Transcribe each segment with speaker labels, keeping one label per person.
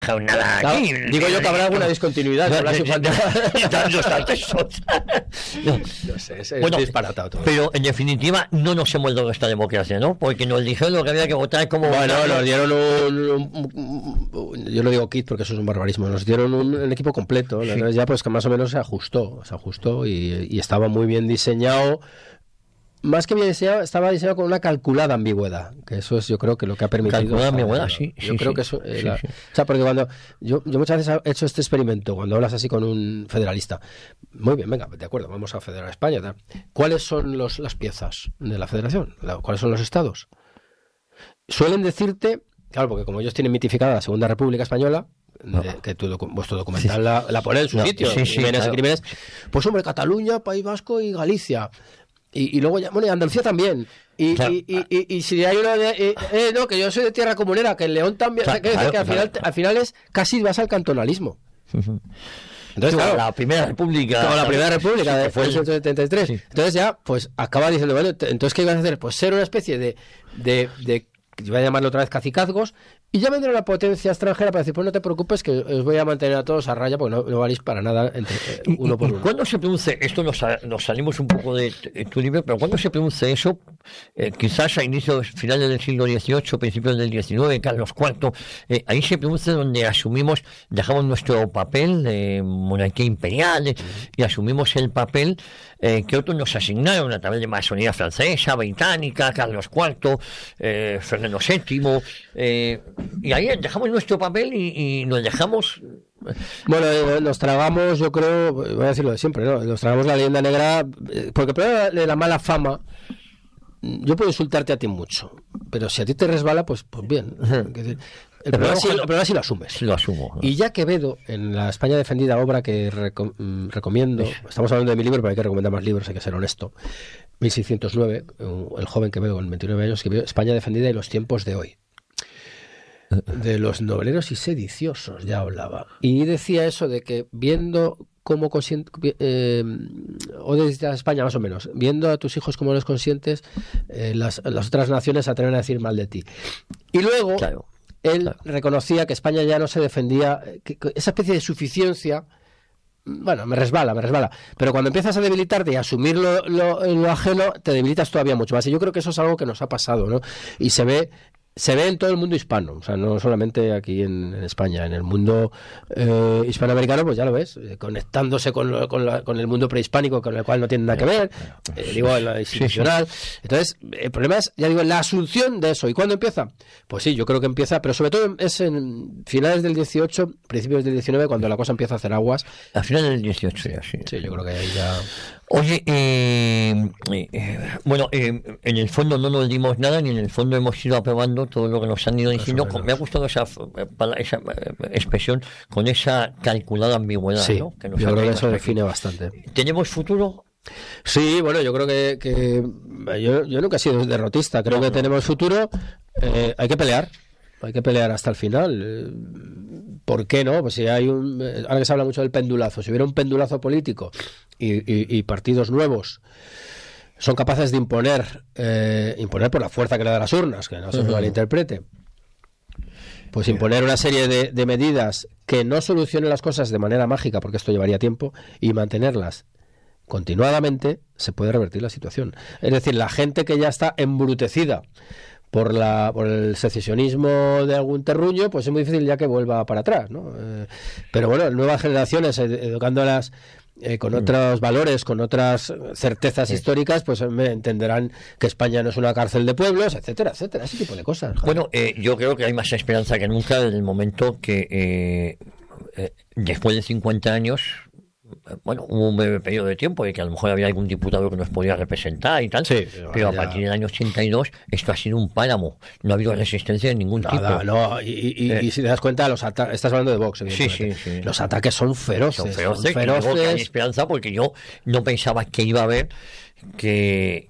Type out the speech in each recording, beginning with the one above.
Speaker 1: nada aquí.
Speaker 2: Digo yo que habrá alguna discontinuidad.
Speaker 1: No sé, es disparatado todo. Pero en definitiva no nos hemos dado esta democracia, ¿no? Porque nos dijeron lo que había que votar como...
Speaker 2: Bueno, nos dieron yo no digo kit porque eso es un barbarismo, nos dieron un equipo completo, entonces ya pues que más o menos se ajustó y estaba muy bien diseñado. Más que bien diseñado, estaba diseñado con una calculada ambigüedad, que eso es, yo creo, que lo que ha permitido.
Speaker 1: Calculada ambigüedad, sí.
Speaker 2: Yo creo que eso. O sea, porque cuando yo muchas veces he hecho este experimento, cuando hablas así con un federalista, muy bien, venga, de acuerdo, vamos a federar a España. Tal. ¿Cuáles son las piezas de la federación? ¿Cuáles son los estados? Suelen decirte, claro, porque como ellos tienen mitificada la Segunda República Española, que vuestro documental la pone en su sitio, crímenes y crímenes, pues hombre, Cataluña, País Vasco y Galicia. Y luego ya, bueno, y Andalucía también. Y si hay una no, que yo soy de tierra comunera, que en León también, que al final es casi vas al cantonalismo. Entonces, claro,
Speaker 1: la Primera República.
Speaker 2: Como la Primera República, que fue en 1973. Sí. Entonces ya, pues acaba diciendo, bueno, entonces ¿qué ibas a hacer? Pues ser una especie de yo voy a llamarlo otra vez cacicazgos, y ya vendrá la potencia extranjera para decir, pues no te preocupes que os voy a mantener a todos a raya porque no valéis para nada uno por uno.
Speaker 1: ¿Cuándo se produce esto? Nos salimos un poco de tu libro, pero ¿cuándo se produce eso? Quizás a finales del siglo XVIII, principios del XIX, Carlos IV, ahí se produce donde dejamos nuestro papel de monarquía imperial y asumimos el papel que otros nos asignaron a través de masonería francesa, británica, Carlos IV, Fernando VII, y ahí dejamos nuestro papel y nos dejamos...
Speaker 2: Bueno, nos tragamos, yo creo, voy a decirlo de siempre, ¿no? Nos tragamos la leyenda negra, porque el problema de la mala fama, yo puedo insultarte a ti mucho, pero si a ti te resbala, pues bien. El problema es si lo asumes.
Speaker 1: Lo asumo, ¿no?
Speaker 2: Y ya Quevedo, en la España defendida, obra que recomiendo, estamos hablando de mi libro, pero hay que recomendar más libros, hay que ser honesto, 1609, el joven Quevedo con 29 años escribió España defendida y los tiempos de hoy. De los noveleros y sediciosos ya hablaba. Y decía eso de que viendo cómo o desde España más o menos, viendo a tus hijos como los conscientes, las otras naciones se atreven a decir mal de ti. Y luego él reconocía que España ya no se defendía, que esa especie de suficiencia, bueno, me resbala, pero cuando empiezas a debilitarte y a asumir lo ajeno, te debilitas todavía mucho más. Y yo creo que eso es algo que nos ha pasado, ¿no? Y se ve en todo el mundo hispano, o sea, no solamente aquí en España, en el mundo hispanoamericano, pues ya lo ves, conectándose con el mundo prehispánico, con el cual no tiene nada que ver, digo, en la institucional. Entonces, el problema es, ya digo, la asunción de eso. ¿Y cuándo empieza? Pues sí, yo creo que empieza, pero sobre todo es en finales del 18, principios del 19, cuando la cosa empieza a hacer aguas.
Speaker 1: A finales del 18 ya, sí.
Speaker 2: Sí, yo creo que ahí ya...
Speaker 1: Oye, bueno, en el fondo no nos dimos nada, ni en el fondo hemos ido aprobando todo lo que nos han ido diciendo. Me ha gustado esa expresión, con esa calculada ambigüedad,
Speaker 2: sí,
Speaker 1: ¿no? Que nos
Speaker 2: yo creo que eso
Speaker 1: aquí.
Speaker 2: define bastante.
Speaker 1: ¿Tenemos futuro?
Speaker 2: Sí, bueno, yo creo que yo nunca he sido derrotista, creo que tenemos futuro. Hay que pelear hasta el final. ¿Por qué no? Pues si hay ahora que se habla mucho del pendulazo, si hubiera un pendulazo político y partidos nuevos son capaces de imponer por la fuerza que le da las urnas, que no se me malinterprete, pues imponer una serie de medidas que no solucionen las cosas de manera mágica, porque esto llevaría tiempo, y mantenerlas continuadamente, se puede revertir la situación. Es decir, la gente que ya está embrutecida por el secesionismo de algún terruño, pues es muy difícil ya que vuelva para atrás, ¿no? Pero bueno, nuevas generaciones, educándolas con otros valores, con otras certezas históricas, pues entenderán que España no es una cárcel de pueblos, etcétera, etcétera, ese tipo de cosas. Joder.
Speaker 1: Bueno, yo creo que hay más esperanza que nunca desde el momento que después de 50 años, bueno, hubo un breve periodo de tiempo de que a lo mejor había algún diputado que nos podía representar y tal,
Speaker 2: sí,
Speaker 1: pero a partir del año 82 esto ha sido un páramo, no ha habido resistencia de ningún tipo.
Speaker 2: No, y si te das cuenta, estás hablando de Vox,
Speaker 1: sí.
Speaker 2: Los ataques son feroces.
Speaker 1: Y digo que hay esperanza porque yo no pensaba que iba a haber que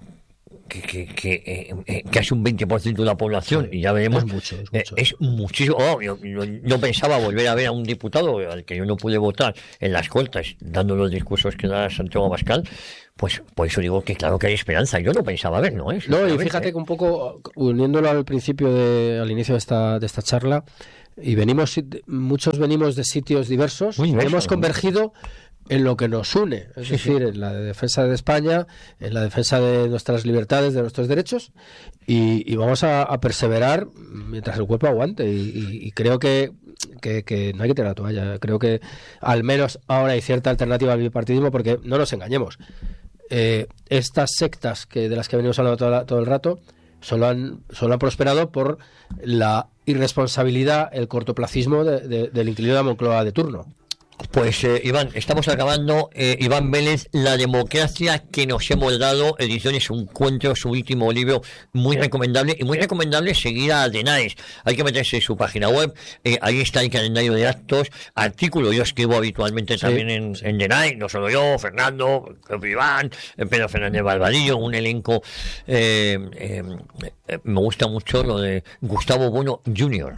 Speaker 1: casi un 20% de la población, y ya veremos, es muchísimo. Yo no pensaba volver a ver a un diputado al que yo no pude votar en las Cortes dando los discursos que da Santiago Abascal. Pues por eso digo que claro que hay esperanza. Yo no pensaba ver,
Speaker 2: No, y fíjate que un poco uniéndolo al inicio de esta charla, y muchos venimos de sitios diversos,
Speaker 1: Muy diversos,
Speaker 2: hemos
Speaker 1: ¿no?
Speaker 2: convergido en lo que nos une, es decir, en la defensa de España, en la defensa de nuestras libertades, de nuestros derechos, y vamos a perseverar mientras el cuerpo aguante, y creo que no hay que tirar la toalla. Creo que al menos ahora hay cierta alternativa al bipartidismo, porque no nos engañemos, estas sectas de las que venimos hablando todo el rato solo han prosperado por la irresponsabilidad, el cortoplacismo del inquilino de Moncloa de turno.
Speaker 1: Pues Iván, estamos acabando. Iván Vélez, La democracia que nos hemos dado, Ediciones Encuentro, su último libro, muy recomendable, y muy recomendable seguir a Denaes. Hay que meterse en su página web, ahí está el calendario de actos, artículos. Yo escribo habitualmente también en Denaes, no solo yo, Fernando, Iván, Pedro Fernández Barbadillo, un elenco. Me gusta mucho lo de Gustavo Bueno Jr.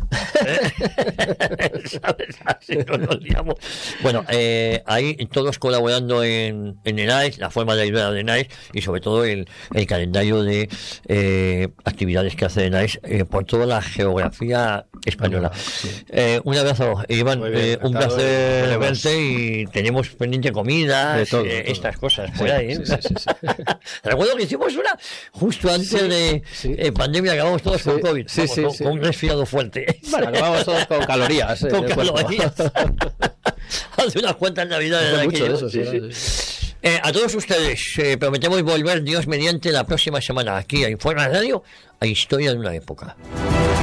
Speaker 1: ¿Sabes? Así nos lo llamo. Bueno, ahí todos colaborando en Denaes, la forma de ayudar a Denaes, y sobre todo el calendario de actividades que hace Denaes por toda la geografía española. Un abrazo, Iván, un placer verte, y tenemos pendiente comida, estas cosas por ahí. Sí. Recuerdo que hicimos una justo antes de pandemia, acabamos todos con COVID, con un resfriado fuerte.
Speaker 2: Bueno, acabamos todos con calorías.
Speaker 1: Con calorías. Hace unas cuantas navidades de
Speaker 2: mucho
Speaker 1: aquello.
Speaker 2: eso, sí.
Speaker 1: A todos ustedes, prometemos volver, Dios mediante, la próxima semana aquí a Informa Radio, a Historia de una Época.